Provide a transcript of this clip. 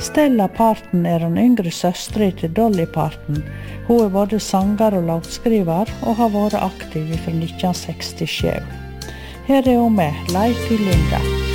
Stella Parton den yngre søsteren til Dolly Parton. Hun både sanger og låtskriver, og har vært aktiv fra 1967. Her hun med Life i Linda.